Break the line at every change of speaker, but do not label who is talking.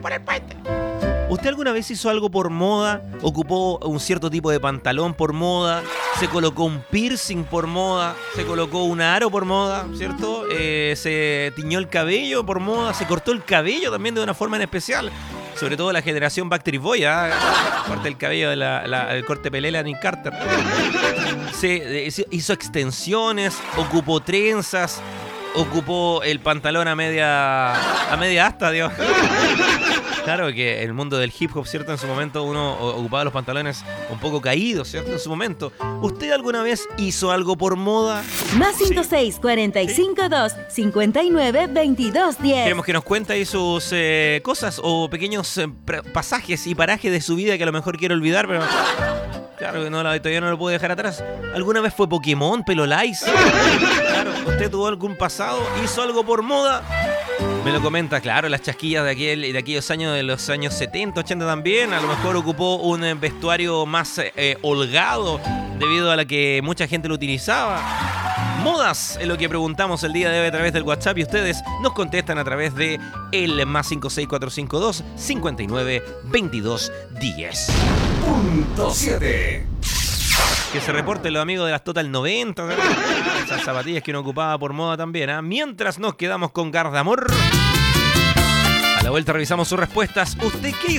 por el puente. ¿Usted alguna vez hizo algo por moda? ¿Ocupó un cierto tipo de pantalón por moda? ¿Se colocó un piercing por moda? ¿Se colocó un aro por moda? ¿Cierto? ¿Se tiñó el cabello por moda? ¿Se cortó el cabello también de una forma en especial? Sobre todo la generación Backstreet Boys, corta el cabello el corte Pelé, Nick Carter. Se hizo extensiones, ocupó trenzas, ocupó el pantalón a media asta, Dios. Claro que el mundo del hip hop, ¿cierto? En su momento uno ocupaba los pantalones un poco caídos, ¿cierto? En su momento. ¿Usted alguna vez hizo algo por moda?
Más 106 45 2 59 22 10.
Queremos que nos cuente ahí sus cosas o pequeños pasajes y parajes de su vida que a lo mejor quiere olvidar, pero claro que todavía no lo puedo dejar atrás. ¿Alguna vez fue Pokémon, Pelolais? Claro, ¿usted tuvo algún pasado? ¿Hizo algo por moda? Me lo comenta, claro, las chasquillas de aquellos años, de los años 70, 80 también. A lo mejor ocupó un vestuario más holgado debido a la que mucha gente lo utilizaba. Modas es lo que preguntamos el día de hoy a través del WhatsApp y ustedes nos contestan a través de el más 56452 59 22 10.
Punto 7.
Que se reporten los amigos de las Total 90, ¿verdad? Esas zapatillas que uno ocupaba por moda también, ¿eh? Mientras nos quedamos con Gardamor. A la vuelta revisamos sus respuestas. ¿Usted qué hizo?